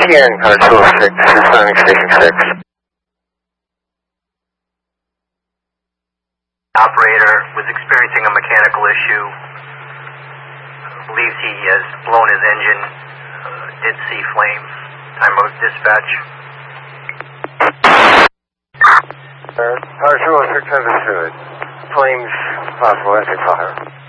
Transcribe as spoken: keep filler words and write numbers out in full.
T N, Car two oh six, Sonic Station six. Operator was experiencing a mechanical issue. Believes he has blown his engine. Uh, did see flames. Time of dispatch. Uh, Car two oh six understood. Flames possible, that's a fire.